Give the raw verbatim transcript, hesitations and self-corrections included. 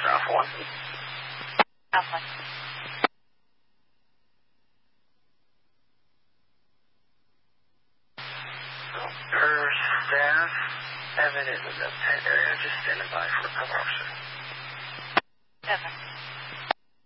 Alpha one. Alpha. Her staff, Evan is in the pet area, just standing by for a cover officer. Evan.